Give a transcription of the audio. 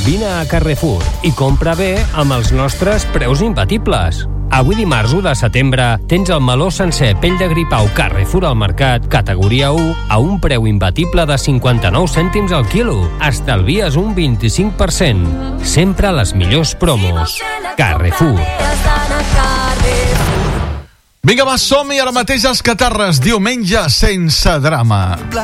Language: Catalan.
Vine a Carrefour i compra bé amb els nostres preus imbatibles. Avui dimarts 1 de setembre tens el meló sencer pell de gripau Carrefour al mercat, categoria 1, a un preu imbatible de 59 cèntims al quilo. Estalvies un 25%. Sempre les millors promos. Carrefour. Vinga, va, som-hi ara mateix als Catarres. Diumenge sense drama.